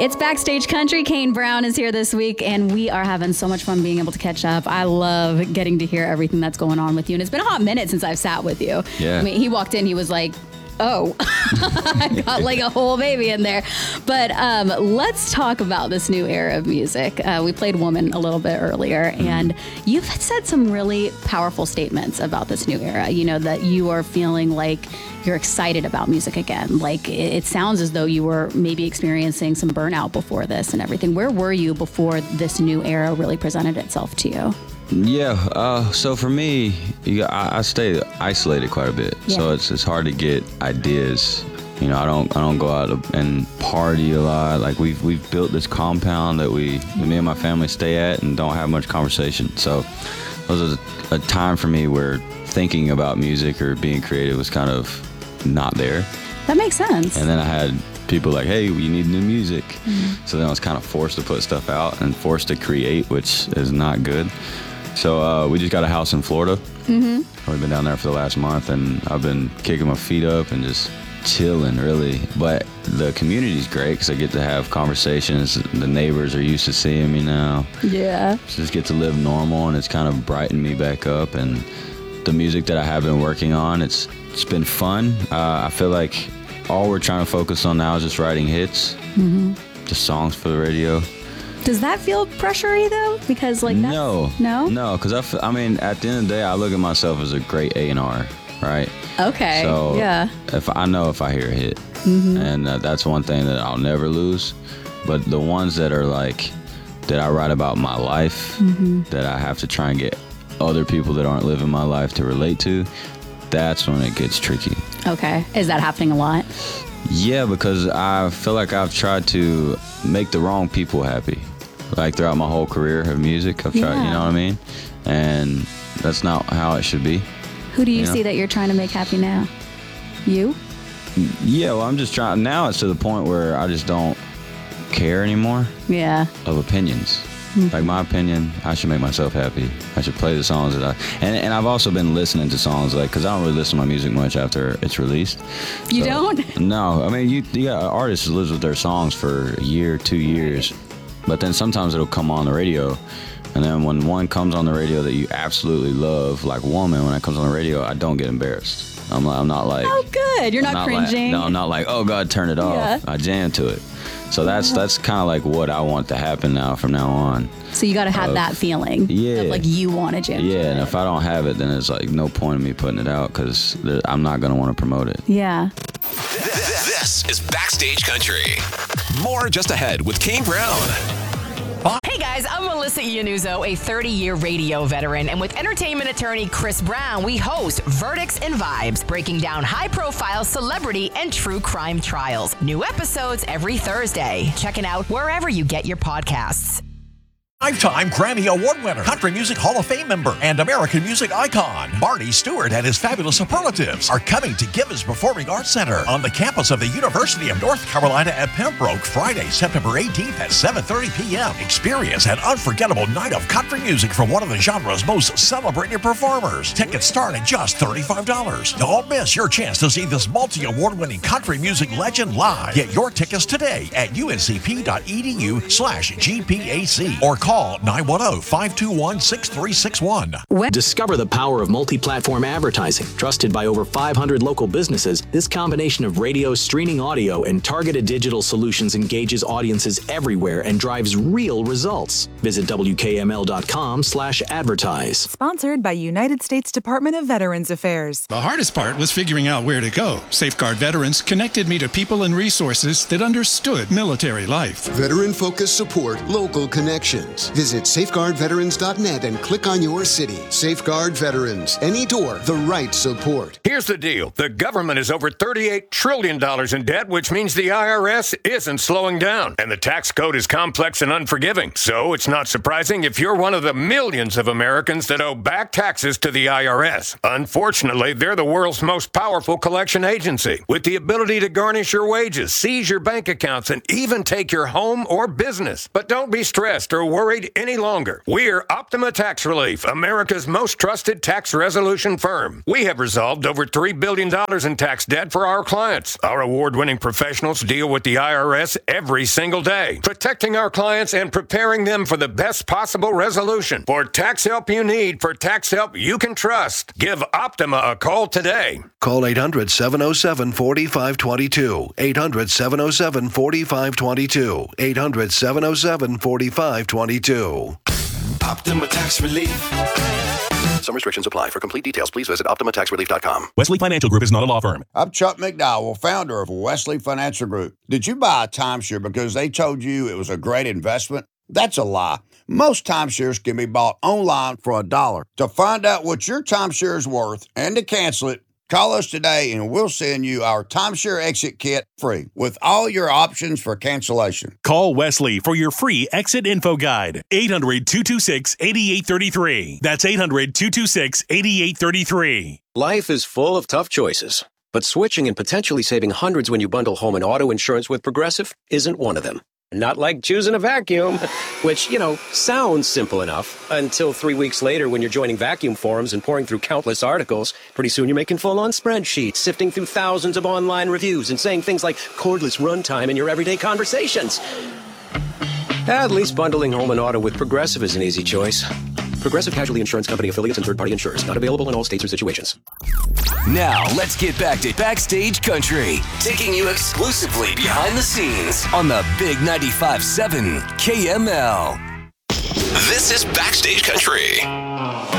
It's Backstage Country. Kane Brown is here this week, and we are having so much fun being able to catch up. I love getting to hear everything that's going on with you, and it's been a hot minute since I've sat with you. Yeah. I mean, he walked in, he was like, oh, I got like a whole baby in there. But let's talk about this new era of music. We played Woman a little bit earlier, and you've said some really powerful statements about this new era. You know, that you are feeling like you're excited about music again. Like it sounds as though you were maybe experiencing some burnout before this and everything. Where were you before this new era really presented itself to you? Yeah, so for me, I stay isolated quite a bit, so it's hard to get ideas. You know, I don't go out and party a lot. Like we've built this compound that me and my family stay at and don't have much conversation. So it was a time for me where thinking about music or being creative was kind of not there. That makes sense. And then I had people like, hey, you need new music. Mm-hmm. So then I was kind of forced to put stuff out and forced to create, which is not good. So we just got a house in Florida. Mm-hmm. We've been down there for the last month, and I've been kicking my feet up and just chilling, really. But the community's great because I get to have conversations. The neighbors are used to seeing me now. Yeah. Just get to live normal, and it's kind of brightened me back up. And the music that I have been working on, it's been fun. I feel like all we're trying to focus on now is just writing hits, just songs for the radio. Does that feel pressury though? Because like that's, no, because I mean, at the end of the day, I look at myself as a great A&R, right? Okay. So yeah. If I hear a hit, and that's one thing that I'll never lose. But the ones that are like that I write about my life, that I have to try and get other people that aren't living my life to relate to, that's when it gets tricky. Okay. Is that happening a lot? Yeah, because I feel like I've tried to make the wrong people happy. Like throughout my whole career of music, I've tried, you know what I mean? And that's not how it should be. Who do you see that you're trying to make happy now? You? Yeah, well, I'm just trying. Now it's to the point where I just don't care anymore. Yeah. Of opinions. Like my opinion, I should make myself happy. I should play the songs that and I've also been listening to songs like, because I don't really listen to my music much after it's released. You don't? No, I mean, you got artists who live with their songs for a year, 2 years, but then sometimes it'll come on the radio, and then when one comes on the radio that you absolutely love, like Woman, when it comes on the radio, I don't get embarrassed. I'm not like, oh good, you're not cringing. I'm not like, oh God, turn it off. Yeah. I jam to it. So that's kind of like what I want to happen now from now on. So you got to have that feeling of like you want to jam. Yeah, and if I don't have it, then it's like no point in me putting it out because I'm not going to want to promote it. Yeah. This is Backstage Country. More just ahead with Kane Brown. Hey guys, I'm Melissa Iannuzzo, a 30-year radio veteran, and with entertainment attorney Chris Brown, we host Verdicts and Vibes, breaking down high-profile celebrity and true crime trials. New episodes every Thursday. Check it out wherever you get your podcasts. Lifetime Grammy Award winner, Country Music Hall of Fame member, and American music icon Marty Stewart and his fabulous superlatives are coming to Gibbons Performing Arts Center on the campus of the University of North Carolina at Pembroke, Friday, September 18th at 7:30 p.m. Experience an unforgettable night of country music from one of the genre's most celebrated performers. Tickets start at just $35. Don't miss your chance to see this multi-award-winning country music legend live. Get your tickets today at uncp.edu/GPAC or call 910-521-6361. Discover the power of multi-platform advertising. Trusted by over 500 local businesses, this combination of radio, streaming audio, and targeted digital solutions engages audiences everywhere and drives real results. Visit WKML.com/advertise. Sponsored by United States Department of Veterans Affairs. The hardest part was figuring out where to go. Safeguard Veterans connected me to people and resources that understood military life. Veteran-focused support, local connections. Visit safeguardveterans.net and click on your city. Safeguard Veterans. Any door, the right support. Here's the deal. The government is over $38 trillion in debt, which means the IRS isn't slowing down. And the tax code is complex and unforgiving. So it's not surprising if you're one of the millions of Americans that owe back taxes to the IRS. Unfortunately, they're the world's most powerful collection agency, with the ability to garnish your wages, seize your bank accounts, and even take your home or business. But don't be stressed or worried worried any longer. We're Optima Tax Relief, America's most trusted tax resolution firm. We have resolved over $3 billion in tax debt for our clients. Our award-winning professionals deal with the IRS every single day, protecting our clients and preparing them for the best possible resolution. For tax help you need, for tax help you can trust, give Optima a call today. Call 800-707-4522. 800-707-4522. 800-707-4522. Optima Tax Relief. Some restrictions apply. For complete details, please visit OptimaTaxRelief.com. Wesley Financial Group is not a law firm. I'm Chuck McDowell, founder of Wesley Financial Group. Did you buy a timeshare because they told you it was a great investment? That's a lie. Most timeshares can be bought online for $1. To find out what your timeshare is worth and to cancel it, call us today and we'll send you our timeshare exit kit free with all your options for cancellation. Call Wesley for your free exit info guide. 800-226-8833. That's 800-226-8833. Life is full of tough choices, but switching and potentially saving hundreds when you bundle home and auto insurance with Progressive isn't one of them. Not like choosing a vacuum, which, sounds simple enough until 3 weeks later when you're joining vacuum forums and pouring through countless articles. Pretty soon you're making full-on spreadsheets, sifting through thousands of online reviews and saying things like cordless runtime in your everyday conversations. At least bundling home and auto with Progressive is an easy choice. Progressive Casualty Insurance Company affiliates and third-party insurers. Not available in all states or situations. Now, let's get back to Backstage Country, taking you exclusively behind the scenes on the Big 95.7 KML. This is Backstage Country.